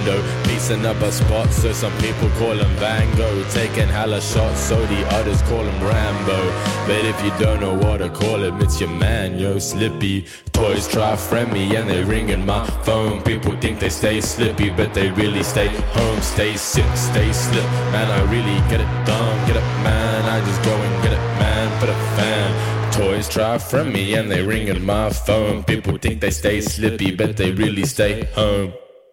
Commando, piecing up a spot, so some people call him Van Gogh. Taking hella shots, so the others call him Rambo. But if you don't know what to call him, it's your man, yo, Slippy. Toys try friend me and they ringing my phone. People think they stay slippy, but they really stay home. Stay sick, stay slip, man, I really get it done. Get it, man, I just go and get it, man, for the fan. Toys try from me and they ringing my phone. People think they stay slippy, but they really stay home.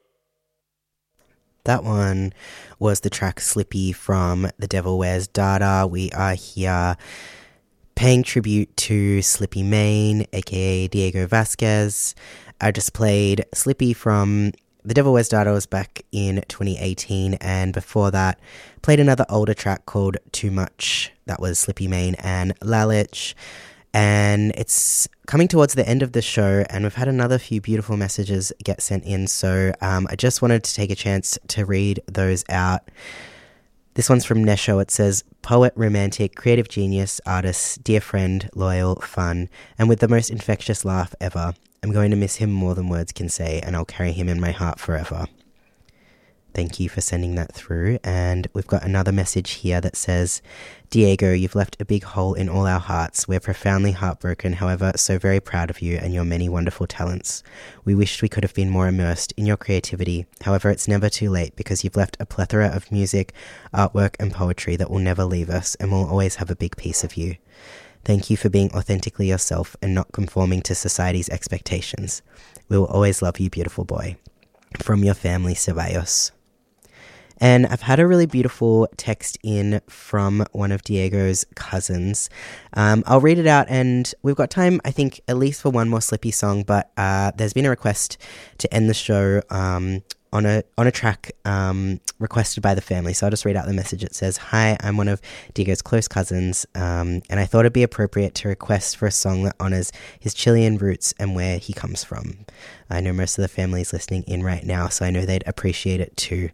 That one was the track Slippy from The Devil Wears Dada. We are here paying tribute to Slippy Mayne, aka Diego Vasquez. I just played Slippy from The Devil Wears Dada was back in 2018, and before that played another older track called Too Much. That was Slippy Mayne and Lalich. And it's coming towards the end of the show, and we've had another few beautiful messages get sent in, so I just wanted to take a chance to read those out. This one's from Nesho. It says, poet, romantic, creative genius, artist, dear friend, loyal, fun, and with the most infectious laugh ever. I'm going to miss him more than words can say, and I'll carry him in my heart forever. Thank you for sending that through. And we've got another message here that says, Diego, you've left a big hole in all our hearts. We're profoundly heartbroken, however, so very proud of you and your many wonderful talents. We wished we could have been more immersed in your creativity. However, it's never too late because you've left a plethora of music, artwork and poetry that will never leave us and will always have a big piece of you. Thank you for being authentically yourself and not conforming to society's expectations. We will always love you, beautiful boy. From your family, Ceballos. And I've had a really beautiful text in from one of Diego's cousins. I'll read it out, and we've got time, I think, at least for one more Slippy song, but there's been a request to end the show on a track requested by the family. So I'll just read out the message. It says, hi, I'm one of Diego's close cousins, and I thought it'd be appropriate to request for a song that honors his Chilean roots and where he comes from. I know most of the family is listening in right now, so I know they'd appreciate it too.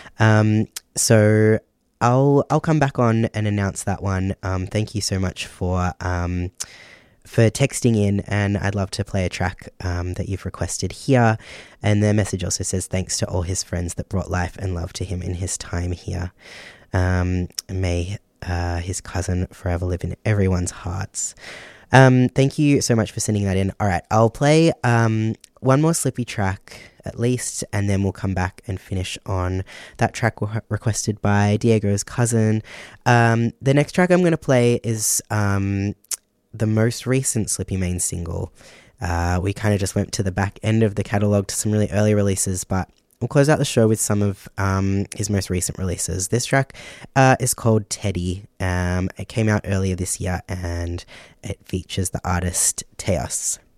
So I'll come back on and announce that one. Thank you so much for texting in, and I'd love to play a track that you've requested here. And the message also says, thanks to all his friends that brought life and love to him in his time here. May his cousin forever live in everyone's hearts. Thank you so much for sending that in. All right, I'll play one more Slippy track at least, and then we'll come back and finish on that track requested by Diego's cousin. The next track I'm going to play is the most recent Slippy Mayne single. We kind of just went to the back end of the catalogue to some really early releases, but we'll close out the show with some of his most recent releases. This track is called Teddy. It came out earlier this year, and it features the artist Teos.